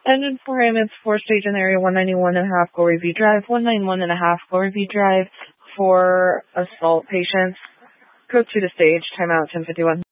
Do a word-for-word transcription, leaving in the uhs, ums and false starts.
Engine for him, it's four station area, one ninety-one and a half, Glory View Drive, one ninety-one and a half, Glory View Drive, for assault patients. Code two to stage, timeout ten fifty-one.